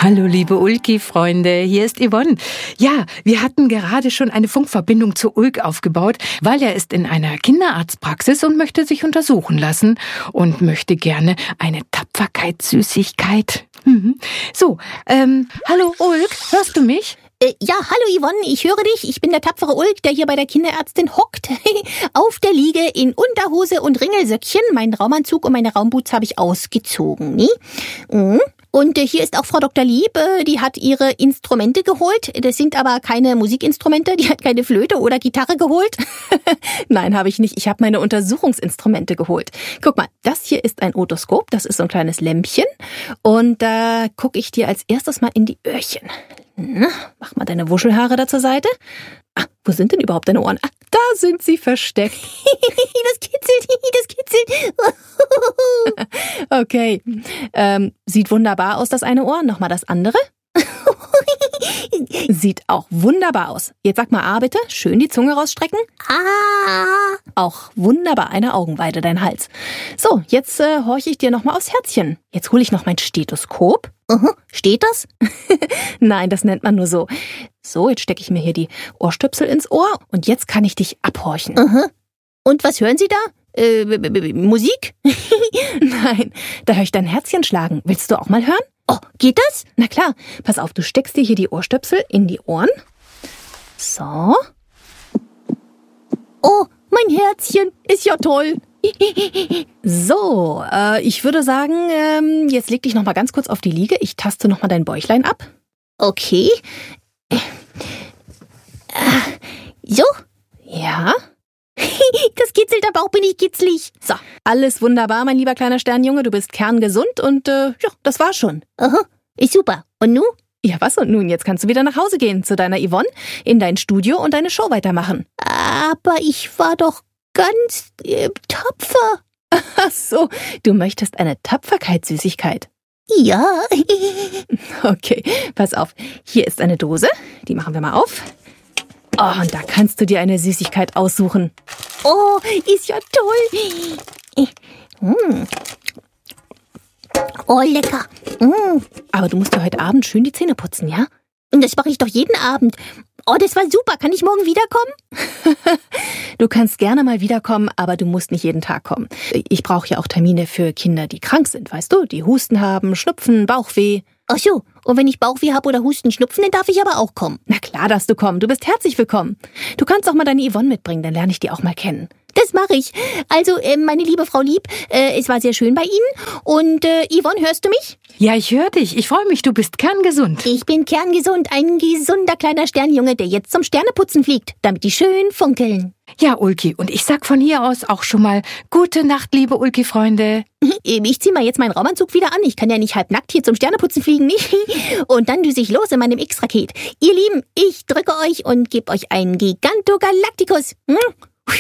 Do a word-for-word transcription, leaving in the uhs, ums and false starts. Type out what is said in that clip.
Hallo liebe Ulki-Freunde, hier ist Yvonne. Ja, wir hatten gerade schon eine Funkverbindung zu Ulk aufgebaut, weil er ist in einer Kinderarztpraxis und möchte sich untersuchen lassen und möchte gerne eine Tapferkeitssüßigkeit. Mhm. So, ähm, hallo Ulk, hörst du mich? Äh, ja, hallo Yvonne, ich höre dich. Ich bin der tapfere Ulk, der hier bei der Kinderärztin hockt. Auf der Liege in Unterhose und Ringelsöckchen. Meinen Raumanzug und meine Raumboots habe ich ausgezogen, ne? Mhm. Und äh, hier ist auch Frau Doktor Lieb, äh, die hat ihre Instrumente geholt. Das sind aber keine Musikinstrumente, die hat keine Flöte oder Gitarre geholt. Nein, habe ich nicht. Ich habe meine Untersuchungsinstrumente geholt. Guck mal, das hier ist ein Otoskop, das ist so ein kleines Lämpchen. Und da gucke ich dir als erstes mal in die Öhrchen. Na, mach mal deine Wuschelhaare da zur Seite. Ah, wo sind denn überhaupt deine Ohren? Ah, da sind sie versteckt. Das kitzelt, das kitzelt. Okay, ähm, sieht wunderbar aus, das eine Ohr. Nochmal das andere. Sieht auch wunderbar aus. Jetzt sag mal A bitte. Schön die Zunge rausstrecken. Ah. Auch wunderbar, eine Augenweide, dein Hals. So, jetzt äh, horche ich dir nochmal aufs Herzchen. Jetzt hole ich noch mein Stethoskop. Uh-huh. Steht das? Nein, das nennt man nur so. So, jetzt stecke ich mir hier die Ohrstöpsel ins Ohr und jetzt kann ich dich abhorchen. Uh-huh. Und was hören Sie da? Äh, b- b- b- Musik? Nein, da höre ich dein Herzchen schlagen. Willst du auch mal hören? Oh, geht das? Na klar, pass auf, du steckst dir hier die Ohrstöpsel in die Ohren. So. Oh, mein Herzchen, ist ja toll. So, äh, ich würde sagen, ähm, jetzt leg dich noch mal ganz kurz auf die Liege. Ich taste noch mal dein Bäuchlein ab. Okay. Äh, so? Ja. Das kitzelt, aber auch bin ich kitzlig. So, alles wunderbar, mein lieber kleiner Sternjunge. Du bist kerngesund und äh, ja, das war's schon. Aha, ist super. Und nun? Ja, was und nun? Jetzt kannst du wieder nach Hause gehen zu deiner Yvonne, in dein Studio und deine Show weitermachen. Aber ich war doch ganz äh, tapfer. Ach so, du möchtest eine Tapferkeitssüßigkeit. Ja. Okay, pass auf. Hier ist eine Dose. Die machen wir mal auf. Oh, und da kannst du dir eine Süßigkeit aussuchen. Oh, ist ja toll. Mm. Oh, lecker. Mm. Aber du musst dir heute Abend schön die Zähne putzen, ja? Und das mache ich doch jeden Abend. Oh, das war super. Kann ich morgen wiederkommen? Du kannst gerne mal wiederkommen, aber du musst nicht jeden Tag kommen. Ich brauche ja auch Termine für Kinder, die krank sind, weißt du? Die Husten haben, Schnupfen, Bauchweh. Ach so, und wenn ich Bauchweh habe oder Husten, Schnupfen, dann darf ich aber auch kommen. Na klar darfst du kommen. Du bist herzlich willkommen. Du kannst auch mal deine Yvonne mitbringen, dann lerne ich die auch mal kennen. Das mache ich. Also, äh, meine liebe Frau Lieb, äh, es war sehr schön bei Ihnen. Und äh, Yvonne, hörst du mich? Ja, ich höre dich. Ich freue mich, du bist kerngesund. Ich bin kerngesund, ein gesunder kleiner Sternjunge, der jetzt zum Sterneputzen fliegt, damit die schön funkeln. Ja, Ulki, und ich sag von hier aus auch schon mal gute Nacht, liebe Ulki-Freunde. Ich zieh mal jetzt meinen Raumanzug wieder an. Ich kann ja nicht halbnackt hier zum Sterneputzen fliegen, nicht? Und dann düse ich los in meinem X-Raket. Ihr Lieben, ich drücke euch und gebe euch einen Gigantogalaktikus. Hm?